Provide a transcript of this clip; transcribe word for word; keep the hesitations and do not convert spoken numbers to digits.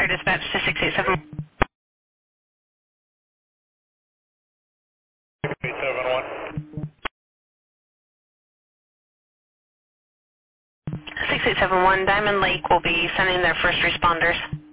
dispatch to six eight seven. eight seven one. six eight seven one, Diamond Lake will be sending their first responders.